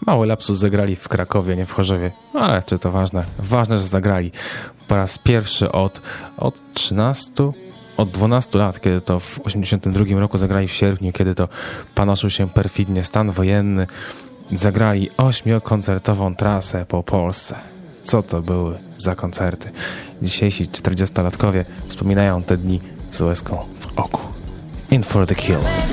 Mały lapsus, zagrali w Krakowie, nie w Chorzowie. Ale czy to ważne? Ważne, że zagrali. Po raz pierwszy od 12 lat, kiedy to w 82 roku zagrali w sierpniu, kiedy to panoszył się perfidnie stan wojenny. Zagrali 8-koncertową trasę po Polsce. Co to były za koncerty? Dzisiejsi 40-latkowie wspominają te dni z łezką w oku. In for the kill.